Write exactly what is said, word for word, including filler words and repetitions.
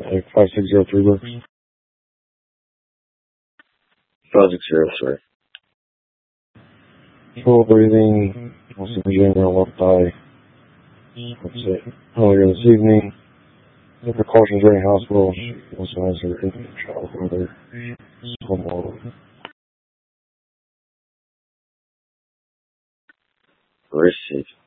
Like five six zero three, bro. five six zero three. Full breathing, also in general left thigh. That's it. Earlier this evening, the precautions during hospital, she also has her infant child with her. One more. Receipt.